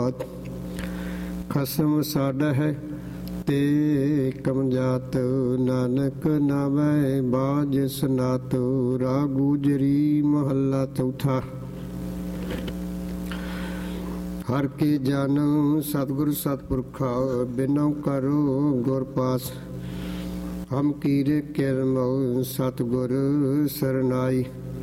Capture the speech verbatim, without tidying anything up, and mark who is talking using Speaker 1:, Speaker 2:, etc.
Speaker 1: ਬਾਤ। ਖਸਮ ਸਾਡਾ ਹੈ ਤੇ ਕਮਜਾਤ, ਨਾਨਕ ਨਾਵੈ ਬਾਜ ਸਨਾਤ। ਰਾਗ ਗੁਜਰੀ ਮਹੱਲਾ ਚੌਥਾ। ਹਰ ਕੇ ਜਨ ਸਤਿਗੁਰ ਸਤਿਪੁਰਖਾ, ਬਿਨਉ ਕਰੋ ਗੁਰ ਪਾਸ। ਹਮ ਕੀਰੇ ਕਿਰਮਉ ਸਤਿਗੁਰ ਸਰਨਾਈ।